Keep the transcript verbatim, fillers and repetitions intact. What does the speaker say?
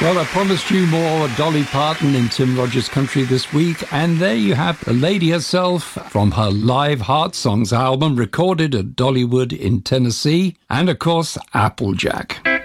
Well, I promised you more Dolly Parton in Tim Rogers Country this week, and there you have the lady herself from her Live Heart Songs album recorded at Dollywood in Tennessee, and of course, Applejack.